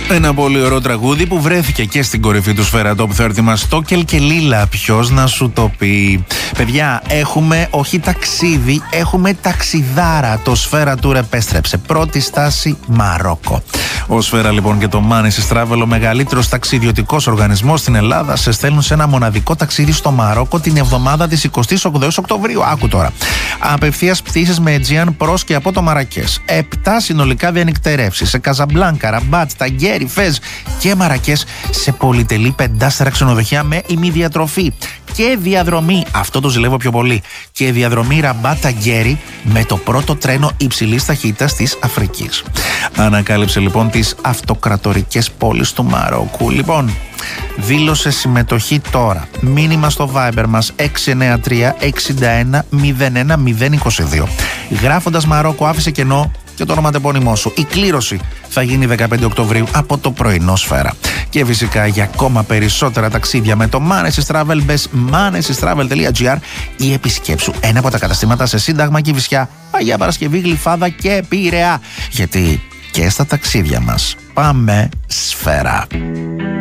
Ένα πολύ ωραίο τραγούδι που βρέθηκε και στην κορυφή του Σφαίρα Top 30 μας, το Κελκελίλα. Ποιος να σου το πει. Παιδιά, έχουμε όχι ταξίδι, έχουμε ταξιδάρα. Το Σφαίρα Tour επέστρεψε. Πρώτη στάση Μαρόκο. Ο Σφαίρα λοιπόν και το Manesis Travel, ο μεγαλύτερος ταξιδιωτικός οργανισμός στην Ελλάδα, σε στέλνουν σε ένα μοναδικό ταξίδι στο Μαρόκο την εβδομάδα της 28ης Οκτωβρίου. Άκου τώρα. Απευθείας πτήσεις με Aegean προς και από το Μαρακές. 7 συνολικά διανυκτερεύσεις σε Καζαμπλάνκα, Ραμπάτ, Ταγκέρι, Φεζ και Μαρακές, σε πολυτελή 5-4 ξενοδοχεία με ημιδιατροφή και διαδρομή. Αυτό το ζηλεύω πιο πολύ. Και διαδρομή Ραμπάτ Ταγκέρι με το πρώτο τρένο υψηλής ταχύτητας της Αφρικής. Ανακάλυψε λοιπόν τις αυτοκρατορικές πόλεις του Μαρόκου. Λοιπόν, δήλωσε συμμετοχή τώρα. Μήνυμα στο Viber μας 693 61 01 022. Γράφοντας Μαρόκο άφησε κενό και το όνομα τεπώνυμό σου. Η κλήρωση θα γίνει 15 Οκτωβρίου από το πρωινό Σφαίρα. Και φυσικά για ακόμα περισσότερα ταξίδια με το Manesis Travel, μπες manesistravel.gr ή επισκέψου ένα από τα καταστήματα σε Σύνταγμα, Κηφισιά, Αγία Παρασκευή, Γλυφάδα και Πειραιά. Γιατί και στα ταξίδια μας πάμε Σφαίρα.